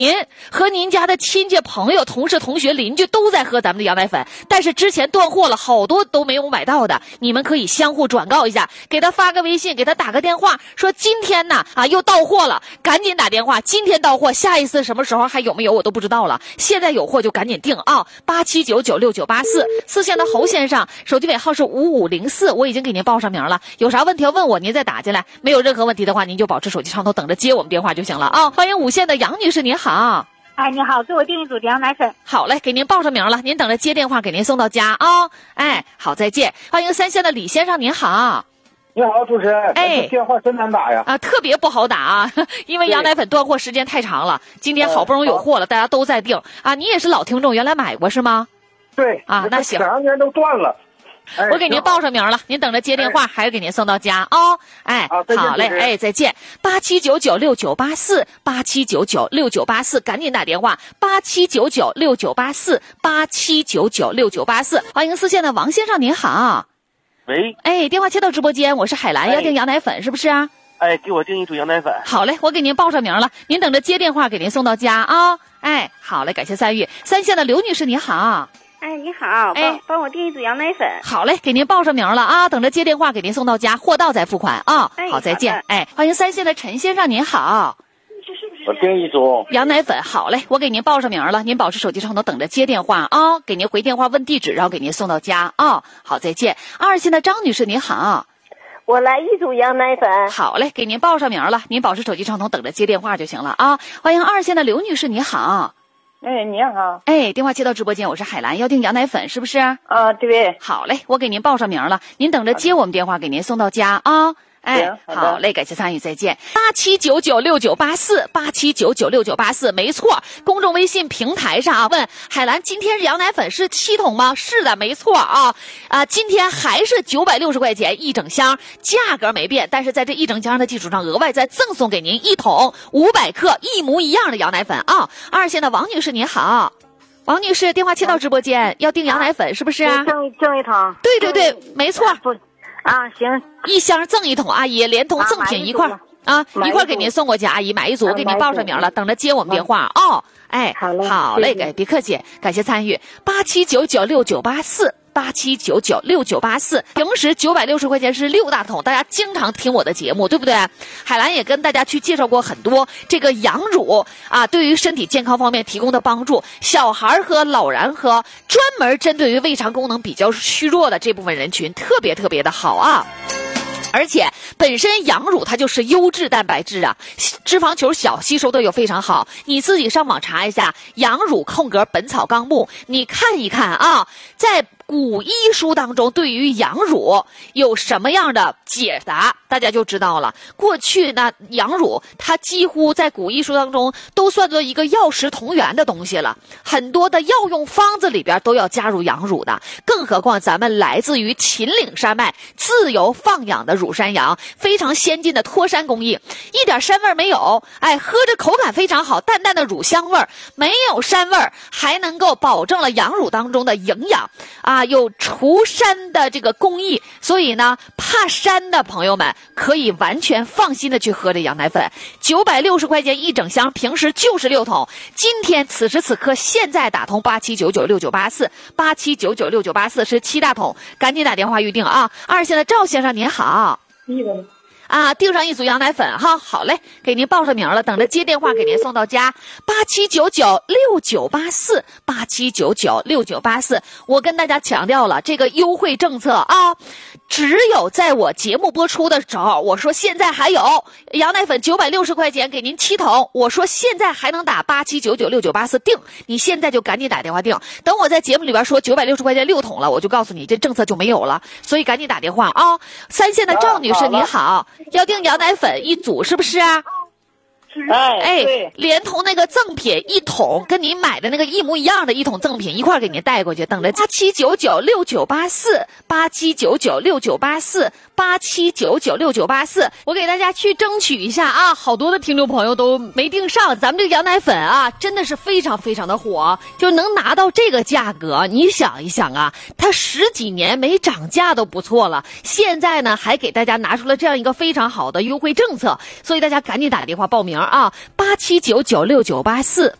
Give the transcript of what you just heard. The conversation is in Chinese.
您和您家的亲戚、朋友、同事、同学、邻居都在喝咱们的羊奶粉，但是之前断货了，好多都没有买到的，你们可以相互转告一下，给他发个微信，给他打个电话，说今天呢又到货了，赶紧打电话，今天到货，下一次什么时候还有没有我都不知道了，现在有货就赶紧订啊！87996984，四线的侯先生，手机尾号是5504，我已经给您报上名了，有啥问题要问我，您再打进来，没有任何问题的话，您就保持手机畅通，等着接我们电话就行了啊！欢迎5线的杨女士，您好。 哎，你好，给我订一组羊奶粉。 好嘞，给您报上名了，您等着接电话，给您送到家啊！哎，好，再见。欢迎3线的李先生，您好。 你好，主持人。哎，电话真难打呀。 特别不好打啊，因为羊奶粉断货时间太长了。今天好不容易有货了，大家都在订啊。你也是老听众，原来买过是吗？ 对啊，那行。 2年都断了。 我给您报上名了，您等着接电话，还是给您送到家啊？哎，好嘞，哎，再见。87996984，87996984，赶紧打电话，87996984，87996984。欢迎4线的王先生，您好。 喂， 哎，电话接到直播间，我是海兰，要订羊奶粉是不是啊？ 哎，给我订一组羊奶粉。 好嘞，我给您报上名了，您等着接电话，给您送到家啊。哎，好嘞，感谢参与。3线的刘女士，你好。 哎，你好，帮我订一组羊奶粉。 好嘞，给您报上名了啊，等着接电话给您送到家，货到再付款啊。好，再见。哎，欢迎3线的陈先生，您好。 我订一组羊奶粉。好嘞，我给您报上名了，您保持手机畅通，等着接电话啊，给您回电话问地址，然后给您送到家啊。好，再见。2线的张女士，您好。 我来一组羊奶粉。 好嘞，给您报上名了，您保持手机畅通，等着接电话就行了啊。欢迎2线的刘女士，你好。 哎，你好。 哎，电话接到直播间，我是海兰，要订羊奶粉是不是？ 啊，对。 好嘞，我给您报上名了，您等着接我们电话，给您送到家啊。哎，好嘞，感谢参与，再见。87996984，87996984，没错。公众微信平台上啊，问海兰，今天羊奶粉是7桶吗？是的，没错啊。今天还是960块钱一整箱，价格没变，但是在这一整箱的基础上，额外再赠送给您1桶500克一模一样的羊奶粉啊。2线的王女士，您好。王女士，电话接到直播间，要订羊奶粉是不是啊？ 赠一桶。 对对对，没错。 啊，行， 一箱赠1桶，阿姨连同赠品一块一块给您送过去，阿姨买一组，我给您报上名了，等着接我们电话哦。哎，好嘞，别客气，感谢参与。87996984，87996984，平时960块钱是6大桶，大家经常听我的节目，对不对？海兰也跟大家去介绍过很多这个羊乳啊，对于身体健康方面提供的帮助，小孩喝、老人喝，专门针对于胃肠功能比较虚弱的这部分人群，特别特别的好啊。而且本身羊乳它就是优质蛋白质啊，脂肪球小，吸收的又非常好。你自己上网查一下羊乳空本草纲目，你看一看啊，在古医书当中对于羊乳有什么样的解答，大家就知道了。过去呢，羊乳它几乎在古医书当中都算作一个药食同源的东西了，很多的药用方子里边都要加入羊乳的，更何况咱们来自于秦岭山脉自由放养的乳山羊，非常先进的脱山工艺，一点膻味没有，哎，喝着口感非常好，淡淡的乳香味儿，没有膻味儿，还能够保证了羊乳当中的营养啊，有除膻的这个工艺，所以呢，怕膻的朋友们可以完全放心的去喝这羊奶粉，960块钱一整箱，平时就是6桶，今天此时此刻现在打通87996984，87996984是7大桶，赶紧打电话预定啊！2线的赵先生您好。订上一组羊奶粉哈，好嘞，给您报上名了，等着接电话给您送到家。87996984，87996984，我跟大家强调了这个优惠政策啊，只有在我节目播出的时候，我说现在还有羊奶粉960块钱给您7桶，我说现在还能打87996984订，你现在就赶紧打电话订。等我在节目里边说960块钱6桶了，我就告诉你这政策就没有了，所以赶紧打电话啊！3线的赵女士您好，要订羊奶粉1组是不是啊？ 哎， 连同那个赠品1桶，跟您买的那个一模一样的1桶赠品一块给您带过去，等着87996984，87996984，87996984，我给大家去争取一下啊！好多的听众朋友都没订上，咱们这个羊奶粉啊，真的是非常非常的火，就能拿到这个价格，你想一想啊，它10几年没涨价都不错了，现在呢还给大家拿出了这样一个非常好的优惠政策，所以大家赶紧打电话报名。 啊，87996984